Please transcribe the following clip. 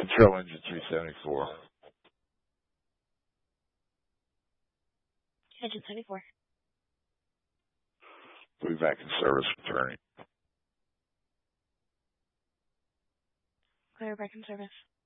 Control engine 374. Engine 74. We'll be back in service returning. Clear back in service.